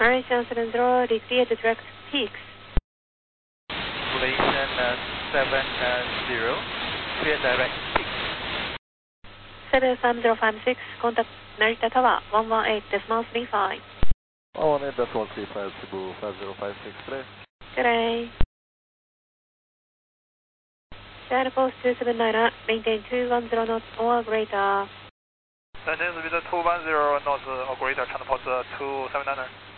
Malaysian 70, declare the direct peaks. Malaysian 70, clear direct peaks. 73056, contact Narita Tower, 118.35. 118.35, Cebu 5056, today. Good day. China Post 279, maintain 210 knots or greater. Maintain speed 210 knots or greater, China Post 279.